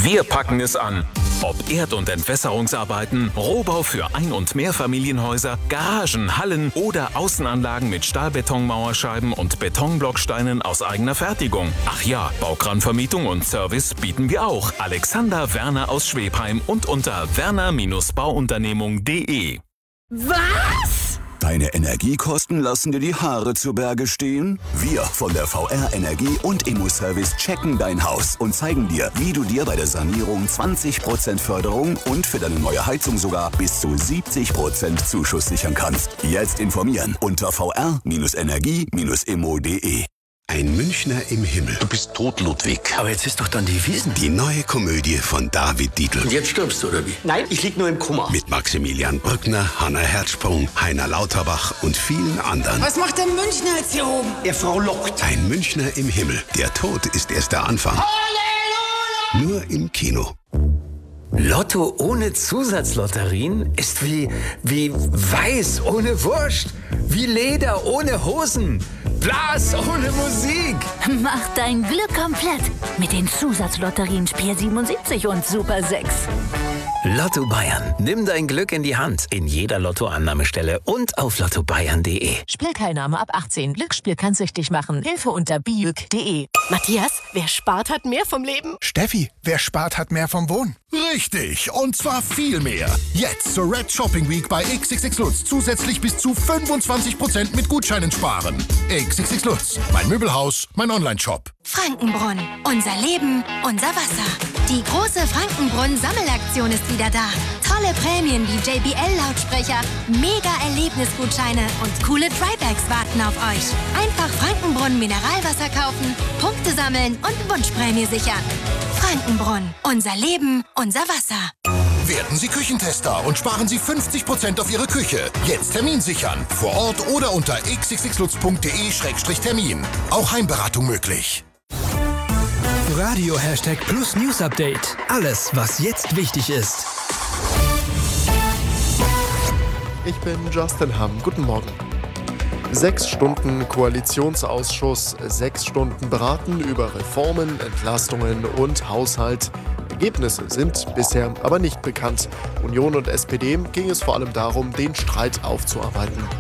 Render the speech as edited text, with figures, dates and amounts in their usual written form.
Wir packen es an. Ob Erd- und Entwässerungsarbeiten, Rohbau für Ein- und Mehrfamilienhäuser, Garagen, Hallen oder Außenanlagen mit Stahlbetonmauerscheiben und Betonblocksteinen aus eigener Fertigung. Ach ja, Baukranvermietung und Service bieten wir auch. Alexander Werner aus Schwebheim und unter werner-bauunternehmung.de. Was? Deine Energiekosten lassen dir die Haare zu Berge stehen? Wir von der VR Energie und Immo-Service checken dein Haus und zeigen dir, wie du dir bei der Sanierung 20% Förderung und für deine neue Heizung sogar bis zu 70% Zuschuss sichern kannst. Jetzt informieren unter vr-energie-immo.de. Ein Münchner im Himmel. Du bist tot, Ludwig. Aber jetzt ist doch dann die Wiesn. Die neue Komödie von David Dietl. Und jetzt stirbst du, oder wie? Nein, ich lieg nur im Koma. Mit Maximilian Brückner, Hanna Herzsprung, Heiner Lauterbach und vielen anderen. Was macht der Münchner jetzt hier oben? Der Frau lockt. Ein Münchner im Himmel. Der Tod ist erst der Anfang. Halleluja! Nur im Kino. Lotto ohne Zusatzlotterien ist wie Weiß ohne Wurst. Wie Leder ohne Hosen. Blas ohne Musik. Mach dein Glück komplett mit den Zusatzlotterien Spiel 77 und Super 6. Lotto Bayern. Nimm dein Glück in die Hand. In jeder Lottoannahmestelle und auf lottobayern.de. Spielteilnahme ab 18. Glücksspiel kann süchtig machen. Hilfe unter biüg.de. Matthias, wer spart, hat mehr vom Leben. Steffi, wer spart, hat mehr vom Wohnen. Richtig, und zwar viel mehr. Jetzt zur Red Shopping Week bei XXX Lutz zusätzlich bis zu 25% mit Gutscheinen sparen. XXX Lutz, mein Möbelhaus, mein Online-Shop. Frankenbrunn, unser Leben, unser Wasser. Die große Frankenbrunn-Sammelaktion ist wieder da. Tolle Prämien wie JBL-Lautsprecher, Mega-Erlebnisgutscheine und coole Drybags warten auf euch. Einfach Frankenbrunn Mineralwasser kaufen, Punkte sammeln und Wunschprämie sichern. Frankenbrunn, unser Leben, unser Wasser. Werden Sie Küchentester und sparen Sie 50% auf Ihre Küche. Jetzt Termin sichern. Vor Ort oder unter xxxlutz.de/termin. Auch Heimberatung möglich. Radio #Plus News Update. Alles, was jetzt wichtig ist. Ich bin Justin Hamm. Guten Morgen. 6 Stunden Koalitionsausschuss, 6 Stunden beraten über Reformen, Entlastungen und Haushalt. Ergebnisse sind bisher aber nicht bekannt. Union und SPD ging es vor allem darum, den Streit aufzuarbeiten.